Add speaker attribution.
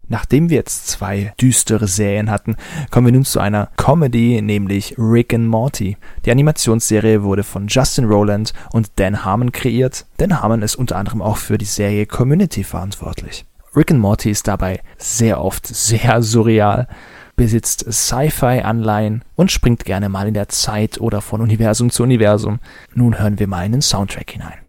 Speaker 1: Nachdem wir jetzt 2 düstere Serien hatten, kommen wir nun zu einer Comedy, nämlich Rick and Morty. Die Animationsserie wurde von Justin Roiland und Dan Harmon kreiert. Dan Harmon ist unter anderem auch für die Serie Community verantwortlich. Rick and Morty ist dabei sehr oft sehr surreal, besitzt Sci-Fi-Anleihen und springt gerne mal in der Zeit oder von Universum zu Universum. Nun hören wir mal in den Soundtrack hinein.